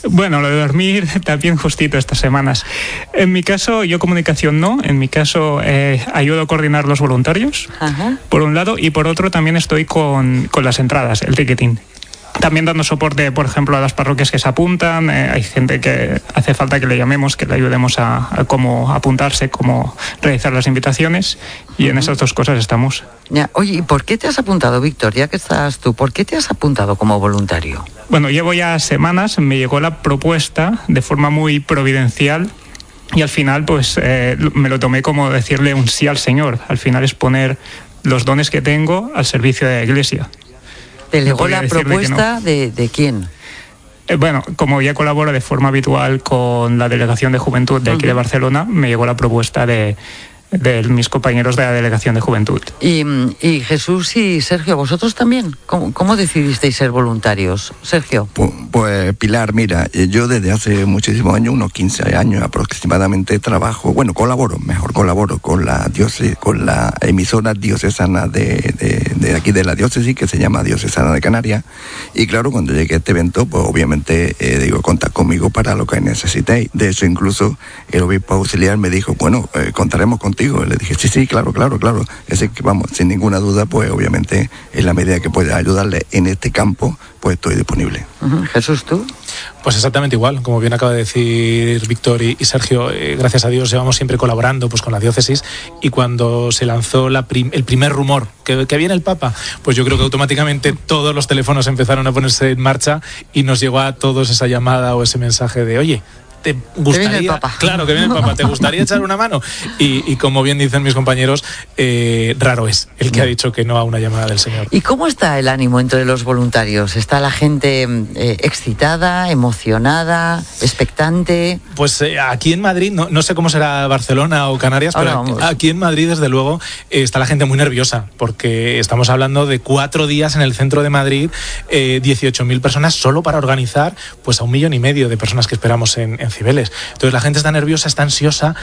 Bueno, lo de dormir también justito estas semanas. En mi caso, yo comunicación no. En mi caso, ayudo a coordinar los voluntarios, por un lado, y por otro también estoy con las entradas, el ticketing. También dando soporte, por ejemplo, a las parroquias que se apuntan. Hay gente que hace falta que le llamemos, que le ayudemos a cómo apuntarse, cómo realizar las invitaciones. Y en esas dos cosas estamos. Ya. Oye, ¿y por qué te has apuntado, Víctor? Ya que estás tú, ¿por qué te has apuntado como voluntario? Bueno, llevo ya semanas, me llegó la propuesta de forma muy providencial. Y al final, pues, me lo tomé como decirle un sí al Señor. Al final es poner los dones que tengo al servicio de la Iglesia. ¿Te llegó la propuesta de quién? Bueno, como ya colaboro de forma habitual con la Delegación de Juventud de aquí de Barcelona, me llegó la propuesta de mis compañeros de la Delegación de Juventud. Y Jesús y Sergio, ¿vosotros también? ¿Cómo decidisteis ser voluntarios? Sergio. Pues Pilar, mira, yo desde hace muchísimos años, unos 15 años aproximadamente, colaboro con la diócesis, con la emisora diocesana de aquí de la diócesis, que se llama Diocesana de Canarias. Y claro, cuando llegué a este evento, pues obviamente contad conmigo para lo que necesitéis. De hecho, incluso el obispo auxiliar me dijo, bueno, contaremos contigo. Le dije, sí, claro. Así que vamos, sin ninguna duda, pues obviamente en la medida que pueda ayudarle en este campo, pues estoy disponible. Jesús, ¿tú? Pues exactamente igual, como bien acaba de decir Víctor y Sergio, gracias a Dios llevamos siempre colaborando pues con la diócesis, y cuando se lanzó el primer rumor que viene el Papa, pues yo creo que automáticamente todos los teléfonos empezaron a ponerse en marcha y nos llegó a todos esa llamada o ese mensaje de, oye, ¿te gustaría? Que viene el Papa. Claro, que viene el Papa. ¿Te gustaría echar una mano? Y como bien dicen mis compañeros, raro es el que ha dicho que no a una llamada del Señor. ¿Y cómo está el ánimo entre los voluntarios? ¿Está la gente excitada, emocionada, expectante? Pues aquí en Madrid, no sé cómo será Barcelona o Canarias, pero aquí en Madrid, desde luego, está la gente muy nerviosa, porque estamos hablando de 4 días en el centro de Madrid, 18.000 personas solo para organizar pues a 1,5 millones de personas que esperamos en Cibeles. Entonces la gente está nerviosa, está ansiosa,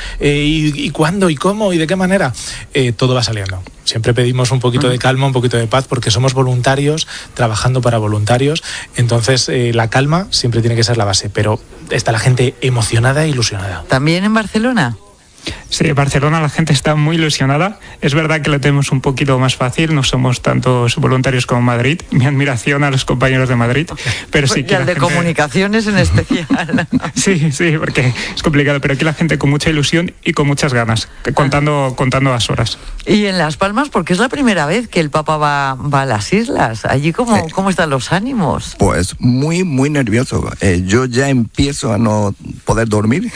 y cuándo, y cómo, y de qué manera. Todo va saliendo. Siempre pedimos un poquito de calma, un poquito de paz, porque somos voluntarios, trabajando para voluntarios. Entonces la calma siempre tiene que ser la base, pero está la gente emocionada e ilusionada. ¿También en Barcelona? Sí, en Barcelona la gente está muy ilusionada. Es verdad que lo tenemos un poquito más fácil, no somos tantos voluntarios como Madrid. Mi admiración a los compañeros de Madrid. Pero sí que y al de comunicaciones en especial. Sí, porque es complicado, pero aquí la gente con mucha ilusión y con muchas ganas, contando las horas. Y en Las Palmas, porque es la primera vez que el Papa va a las islas. Allí, ¿cómo están los ánimos? Pues muy, muy nervioso. Yo ya empiezo a no poder dormir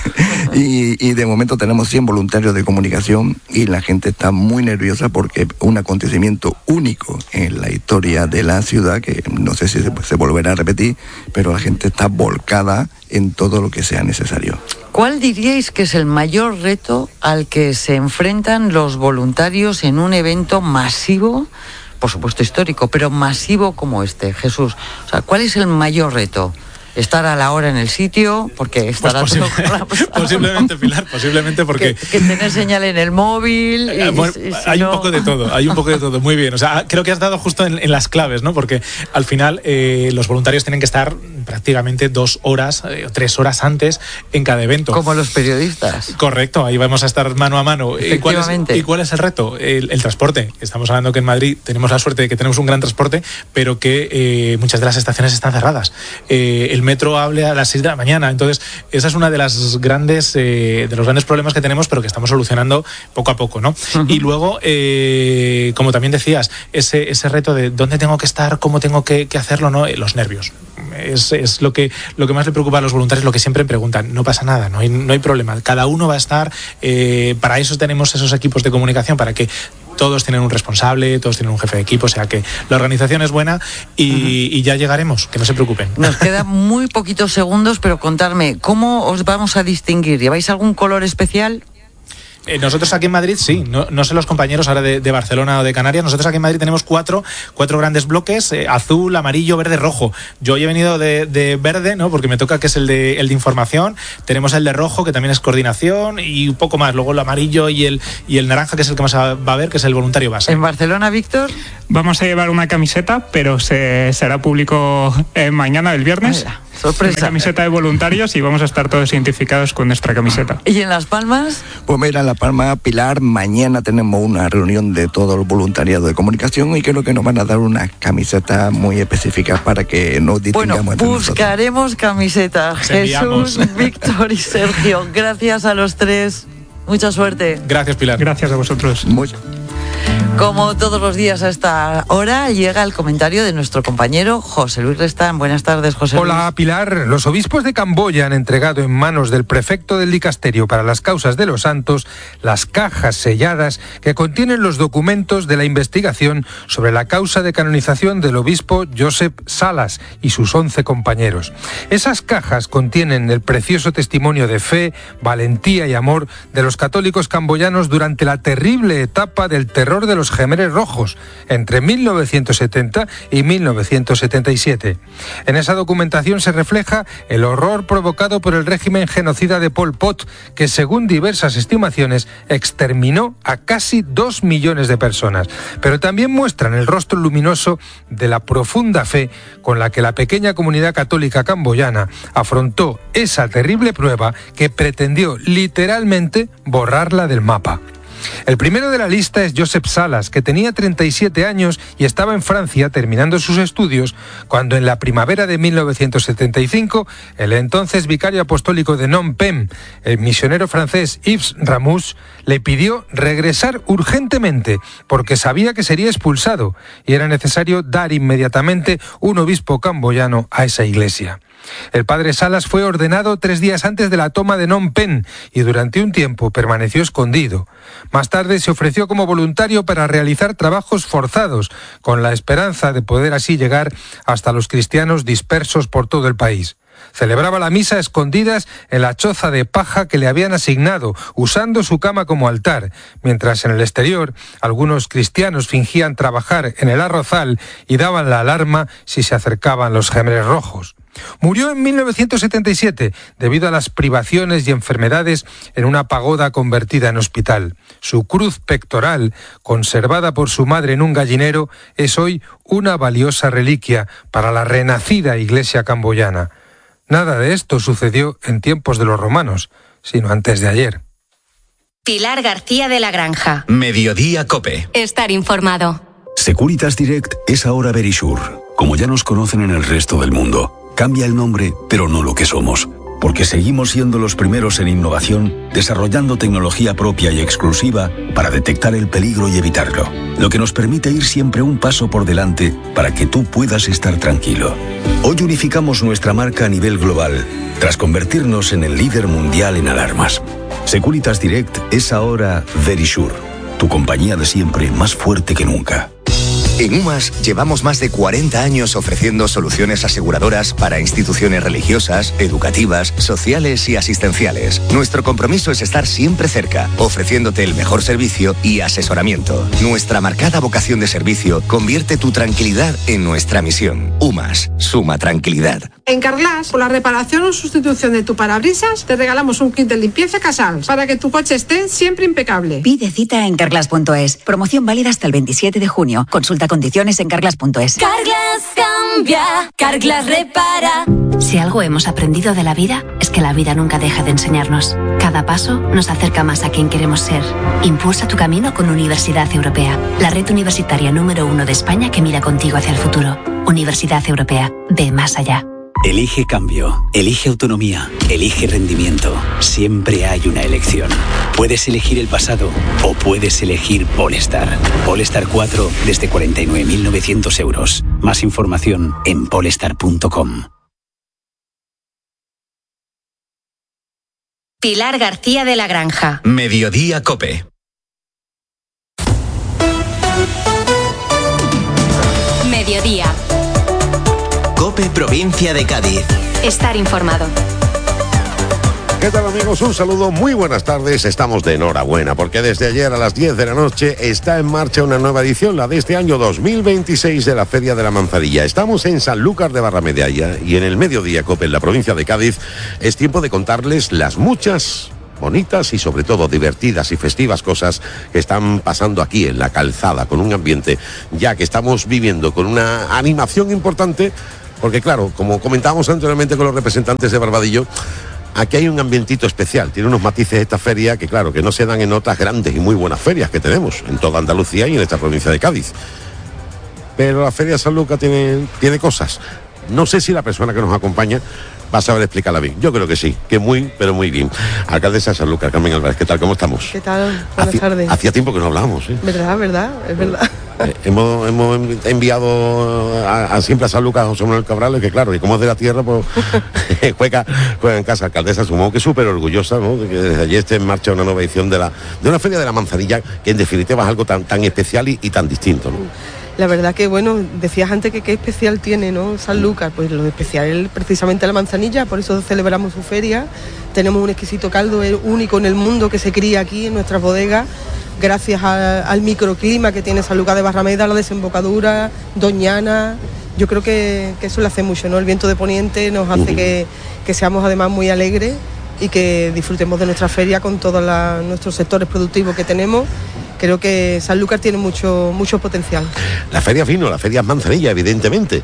y de momento tenemos 100 voluntarios de comunicación y la gente está muy nerviosa porque es un acontecimiento único en la historia de la ciudad, que no sé si se volverá a repetir, pero la gente está volcada en todo lo que sea necesario. ¿Cuál diríais que es el mayor reto al que se enfrentan los voluntarios en un evento masivo, por supuesto histórico, pero masivo como este, Jesús? O sea, ¿cuál es el mayor reto? Estar a la hora en el sitio, porque estará pues posiblemente, Pilar, posiblemente porque... Que tener señal en el móvil... Hay un poco de todo, muy bien. O sea, creo que has dado justo en las claves, ¿no? Porque al final los voluntarios tienen que estar prácticamente 2 horas o 3 horas antes en cada evento. Como los periodistas. Correcto, ahí vamos a estar mano a mano. Efectivamente. ¿Y cuál es el reto? El transporte. Estamos hablando que en Madrid tenemos la suerte de que tenemos un gran transporte, pero que muchas de las estaciones están cerradas. El metro hable a las 6 de la mañana. Entonces, esa es una de las grandes de los grandes problemas que tenemos, pero que estamos solucionando poco a poco, ¿no? Y luego, como también decías, ese reto de dónde tengo que estar, cómo tengo que hacerlo, ¿no? Los nervios. Es lo que más le preocupa a los voluntarios, lo que siempre preguntan. No pasa nada, no hay problema. Cada uno va a estar, para eso tenemos esos equipos de comunicación, para que todos tienen un responsable, todos tienen un jefe de equipo, o sea que la organización es buena y ya llegaremos, que no se preocupen. Nos quedan muy poquitos segundos, pero contarme, ¿cómo os vamos a distinguir? ¿Lleváis algún color especial? Nosotros aquí en Madrid sí, no sé los compañeros ahora de Barcelona o de Canarias. Nosotros aquí en Madrid tenemos cuatro grandes bloques, azul, amarillo, verde, rojo. Yo hoy he venido de verde, ¿no? Porque me toca, que es el de información. Tenemos el de rojo, que también es coordinación, y un poco más. Luego el amarillo y el naranja, que es el que más va a haber, que es el voluntario base. ¿En Barcelona, Víctor? Vamos a llevar una camiseta, pero será público mañana, el viernes. Sorpresa. Una camiseta de voluntarios y vamos a estar todos identificados con nuestra camiseta. ¿Y en Las Palmas? Pues mira, en La Palma, Pilar, mañana tenemos una reunión de todo el voluntariado de comunicación y creo que nos van a dar una camiseta muy específica para que nos distingamos Bueno, entre nosotros. buscaremos camisetas. Jesús, Víctor y Sergio, gracias a los tres. Mucha suerte. Gracias, Pilar. Gracias a vosotros. Como todos los días a esta hora, llega el comentario de nuestro compañero José Luis Restán. Buenas tardes, José Luis. Hola, Pilar. Los obispos de Camboya han entregado en manos del prefecto del dicasterio para las causas de los santos las cajas selladas que contienen los documentos de la investigación sobre la causa de canonización del obispo Joseph Salas y sus 11 compañeros. Esas cajas contienen el precioso testimonio de fe, valentía y amor de los católicos camboyanos durante la terrible etapa del terror de los Gemeres Rojos, entre 1970 y 1977. En esa documentación se refleja el horror provocado por el régimen genocida de Pol Pot, que según diversas estimaciones exterminó a casi 2 millones de personas. Pero también muestran el rostro luminoso de la profunda fe con la que la pequeña comunidad católica camboyana afrontó esa terrible prueba que pretendió literalmente borrarla del mapa. El primero de la lista es Joseph Salas, que tenía 37 años y estaba en Francia terminando sus estudios cuando en la primavera de 1975 el entonces vicario apostólico de Phnom Penh, el misionero francés Yves Ramous, le pidió regresar urgentemente porque sabía que sería expulsado y era necesario dar inmediatamente un obispo camboyano a esa iglesia. El padre Salas fue ordenado 3 días antes de la toma de Phnom Penh y durante un tiempo permaneció escondido. Más tarde se ofreció como voluntario para realizar trabajos forzados, con la esperanza de poder así llegar hasta los cristianos dispersos por todo el país. Celebraba la misa a escondidas en la choza de paja que le habían asignado, usando su cama como altar, mientras en el exterior algunos cristianos fingían trabajar en el arrozal y daban la alarma si se acercaban los Gemeres Rojos. Murió en 1977 debido a las privaciones y enfermedades en una pagoda convertida en hospital. Su cruz pectoral, conservada por su madre en un gallinero, es hoy una valiosa reliquia para la renacida iglesia camboyana. Nada de esto sucedió en tiempos de los romanos, sino antes de ayer. Pilar García de la Granja. Mediodía COPE. Estar informado. Securitas Direct es ahora Verisure. Como ya nos conocen en el resto del mundo. Cambia el nombre, pero no lo que somos. Porque seguimos siendo los primeros en innovación, desarrollando tecnología propia y exclusiva para detectar el peligro y evitarlo. Lo que nos permite ir siempre un paso por delante para que tú puedas estar tranquilo. Hoy unificamos nuestra marca a nivel global, tras convertirnos en el líder mundial en alarmas. Securitas Direct es ahora Verisure, tu compañía de siempre más fuerte que nunca. En UMAS llevamos más de 40 años ofreciendo soluciones aseguradoras para instituciones religiosas, educativas, sociales y asistenciales. Nuestro compromiso es estar siempre cerca, ofreciéndote el mejor servicio y asesoramiento. Nuestra marcada vocación de servicio convierte tu tranquilidad en nuestra misión. UMAS, suma tranquilidad. En Carglass, por la reparación o sustitución de tu parabrisas, te regalamos un kit de limpieza Casals para que tu coche esté siempre impecable. Pide cita en Carglass.es. Promoción válida hasta el 27 de junio. Consulta condiciones en Carglass.es. Carglass cambia, Carglass repara. Si algo hemos aprendido de la vida, es que la vida nunca deja de enseñarnos. Cada paso nos acerca más a quien queremos ser. Impulsa tu camino con Universidad Europea, la red universitaria número 1 de España que mira contigo hacia el futuro. Universidad Europea, ve más allá. Elige cambio, elige autonomía, elige rendimiento. Siempre hay una elección. Puedes elegir el pasado o puedes elegir Polestar. Polestar 4 desde 49.900 euros. Más información en polestar.com. Pilar García de la Granja. Mediodía COPE. Mediodía. COPE Provincia de Cádiz. Estar informado. ¿Qué tal, amigos? Un saludo, muy buenas tardes. Estamos de enhorabuena porque desde ayer a las 10 de la noche está en marcha una nueva edición, la de este año 2026 de la Feria de la Manzanilla. Estamos en Sanlúcar de Barramedalla y en el Mediodía COPE en la provincia de Cádiz es tiempo de contarles las muchas bonitas y sobre todo divertidas y festivas cosas que están pasando aquí en la calzada, con un ambiente ya que estamos viviendo con una animación importante Porque claro, como comentábamos anteriormente con los representantes de Barbadillo, aquí hay un ambientito especial, tiene unos matices esta feria que claro, que no se dan en otras grandes y muy buenas ferias que tenemos en toda Andalucía y en esta provincia de Cádiz. Pero la Feria de Sanlúcar tiene cosas. No sé si la persona que nos acompaña va a saber explicarla bien. Yo creo que sí, que muy, pero muy bien. Alcaldesa de Sanlúcar, Carmen Álvarez, ¿qué tal? ¿Cómo estamos? ¿Qué tal? Buenas tardes. Hacía tiempo que no hablábamos, ¿eh? ¿Verdad? Es verdad. Hemos enviado siempre a Sanlúcar a José Manuel Cabral, que claro, y como es de la tierra, pues juega en casa. Alcaldesa, supongo que súper orgullosa, ¿no?, de que desde allí esté en marcha una nueva edición de una Feria de la Manzanilla, que en definitiva es algo tan especial y tan distinto, ¿no? La verdad que, bueno, decías antes que qué especial tiene, ¿no?, Sanlúcar. Pues lo especial es precisamente la manzanilla, por eso celebramos su feria. Tenemos un exquisito caldo, el único en el mundo que se cría aquí en nuestras bodegas, gracias al microclima que tiene Sanlúcar de Barrameda, la desembocadura, Doñana. Yo creo que eso le hace mucho, ¿no? El viento de poniente nos hace que seamos además muy alegres y que disfrutemos de nuestra feria con todos nuestros sectores productivos que tenemos. Creo que Sanlúcar tiene mucho potencial. La feria vino, la feria es manzanilla, evidentemente,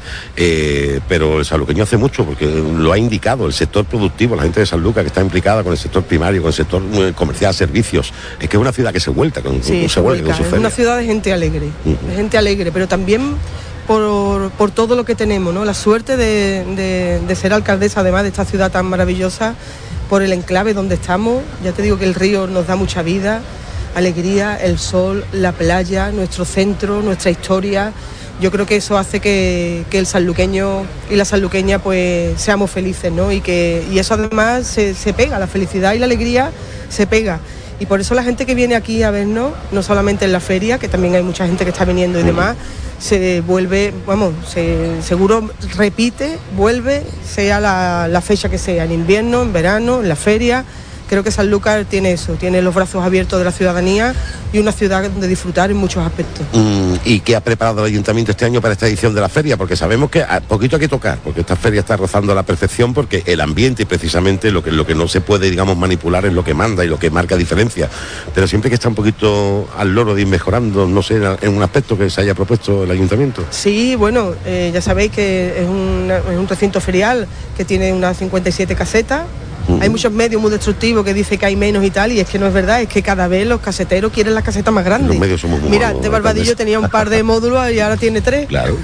pero el sanluqueño hace mucho, porque lo ha indicado el sector productivo, la gente de Sanlúcar que está implicada con el sector primario, con el sector comercial, servicios. Es que es una ciudad que se vuelca con su feria. Es una ciudad de gente alegre, pero también por todo lo que tenemos, ¿no? La suerte de ser alcaldesa, además de esta ciudad tan maravillosa, por el enclave donde estamos. Ya te digo que el río nos da mucha vida, alegría, el sol, la playa, nuestro centro, nuestra historia. Yo creo que eso hace que el sanluqueño y la sanluqueña pues seamos felices, ¿no? Y eso además se pega, la felicidad y la alegría se pega. Y por eso la gente que viene aquí a vernos, no solamente en la feria, que también hay mucha gente que está viniendo y demás, se vuelve, seguro repite, vuelve, sea la fecha que sea, en invierno, en verano, en la feria. Creo que Sanlúcar tiene eso, tiene los brazos abiertos de la ciudadanía y una ciudad donde disfrutar en muchos aspectos. ¿Y qué ha preparado el Ayuntamiento este año para esta edición de la feria? Porque sabemos que a poquito hay que tocar, porque esta feria está rozando a la perfección, porque el ambiente y precisamente lo que no se puede, digamos, manipular es lo que manda y lo que marca diferencia. Pero siempre que está un poquito al loro de ir mejorando, no sé, en un aspecto que se haya propuesto el Ayuntamiento. Sí, bueno, ya sabéis que es un recinto ferial que tiene unas 57 casetas. Hay muchos medios muy destructivos que dicen que hay menos y tal, y es que no es verdad, es que cada vez los caseteros quieren las casetas más grandes. Los medios somos muy Mira, malos, de Barbadillo tenía un par de módulos y ahora tiene 3. Claro.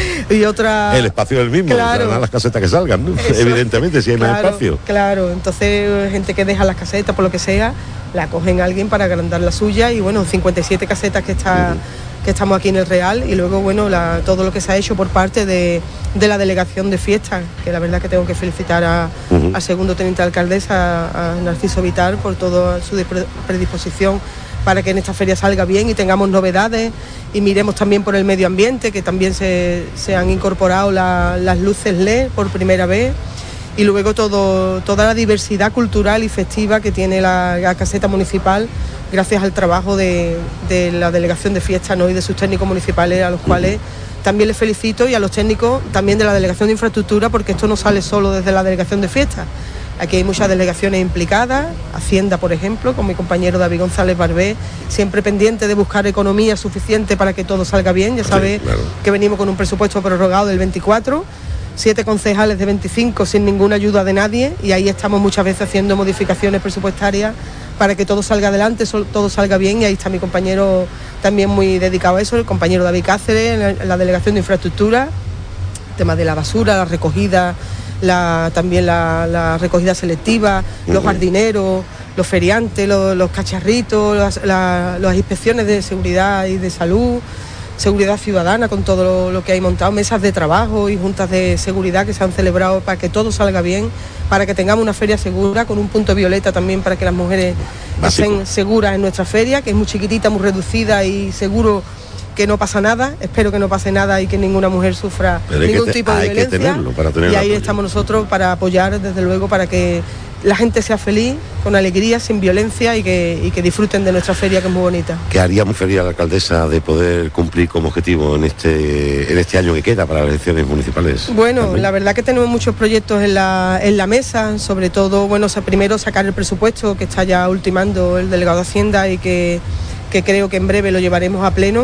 Y otra... El espacio es el mismo, claro. Las casetas que salgan, ¿no? Evidentemente, si hay más espacio. Claro, entonces gente que deja las casetas por lo que sea, la cogen a alguien para agrandar la suya, y bueno, 57 casetas que estamos aquí en el Real, y luego, bueno, todo lo que se ha hecho por parte de la delegación de fiestas, que la verdad que tengo que felicitar al segundo teniente de alcaldesa, a Narciso Vitar, por toda su predisposición para que en esta feria salga bien y tengamos novedades, y miremos también por el medio ambiente, que también se han incorporado las luces LED por primera vez, y luego toda la diversidad cultural y festiva que tiene la caseta municipal, gracias al trabajo de la delegación de fiestas, ¿no?, y de sus técnicos municipales, a los cuales también les felicito, y a los técnicos también de la delegación de infraestructura, porque esto no sale solo desde la delegación de fiestas. Aquí hay muchas delegaciones implicadas, Hacienda, por ejemplo, con mi compañero David González Barbé, siempre pendiente de buscar economía suficiente para que todo salga bien. Ya sabes, claro, que venimos con un presupuesto prorrogado del 24, 7 concejales de 25 sin ninguna ayuda de nadie, y ahí estamos muchas veces haciendo modificaciones presupuestarias para que todo salga adelante, todo salga bien, y ahí está mi compañero también muy dedicado a eso, el compañero David Cáceres, en la delegación de infraestructura, tema de la basura, la recogida, también la recogida selectiva, los jardineros, los feriantes, los cacharritos, las inspecciones de seguridad y de salud, seguridad ciudadana, con todo lo que hay montado, mesas de trabajo y juntas de seguridad que se han celebrado para que todo salga bien, para que tengamos una feria segura, con un punto violeta también para que las mujeres estén seguras en nuestra feria, que es muy chiquitita, muy reducida, y seguro que no pasa nada. Espero que no pase nada y que ninguna mujer sufra ningún tipo de violencia. Y ahí estamos nosotros para apoyar, desde luego, para que la gente sea feliz, con alegría, sin violencia, y que disfruten de nuestra feria, que es muy bonita. ¿Qué haría muy feliz a la alcaldesa de poder cumplir como objetivo en este año que queda para las elecciones municipales? Bueno, también, la verdad que tenemos muchos proyectos en la mesa, sobre todo, bueno, primero sacar el presupuesto, que está ya ultimando el delegado de Hacienda, y que creo que en breve lo llevaremos a pleno.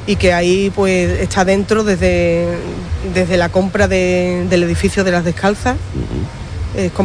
y que ahí pues está dentro desde la compra del edificio de las Descalzas. Es